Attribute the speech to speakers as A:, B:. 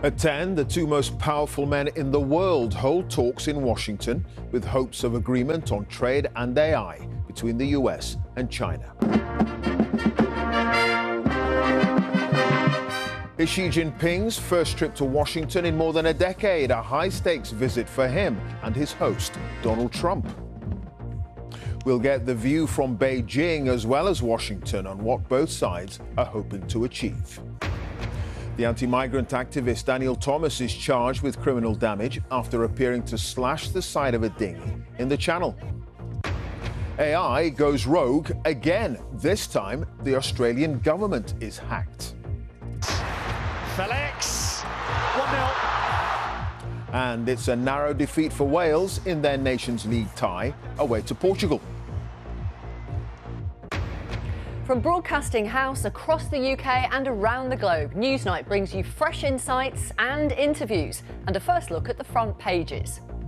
A: At 10, the two most powerful men in the world hold talks in Washington with hopes of agreement on trade and AI between the US and China. It's Xi Jinping's first trip to Washington in more than a decade, a high-stakes visit for him and his host, Donald Trump. We'll get the view from Beijing as well as Washington on what both sides are hoping to achieve. The anti-migrant activist Daniel Thomas is charged with criminal damage after appearing to slash the side of a dinghy in the Channel. AI goes rogue again. This time, the Australian government is hacked.
B: Felix, 1-0.
A: And it's a narrow defeat for Wales in their Nations League tie away to Portugal.
C: From Broadcasting House across the UK and around the globe, Newsnight brings you fresh insights and interviews, and a first look at the front pages.